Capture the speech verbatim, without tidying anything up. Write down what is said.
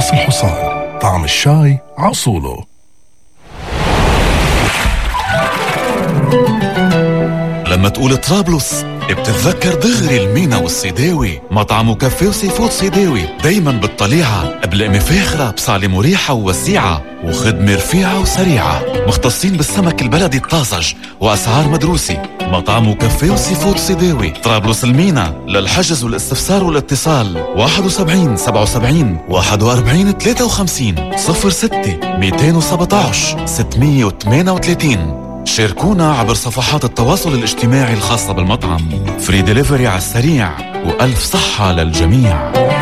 راس الحصان، طعم الشاي عصوله. لما تقول طرابلس بتتذكر دغري المينا والصيداوي، مطعم وكافيه وسي فود صيداوي، دايما بالطليعة بلقمة فاخرة بصالة مريحة ووسيعة وخدمة رفيعة وسريعة، مختصين بالسمك البلدي الطازج وأسعار مدروسة. مطعم وكافيه وسي فود صيداوي، طرابلس المينا. للحجز والاستفسار والاتصال واحد وسبعين سبعة وسبعين واحد وأربعين ثلاثة وخمسين صفر ستة مئتين وسبعة عشر ستمئة وثمانية وثلاثين. شاركونا عبر صفحات التواصل الاجتماعي الخاصة بالمطعم. فري ديليفري على السريع وألف صحة للجميع.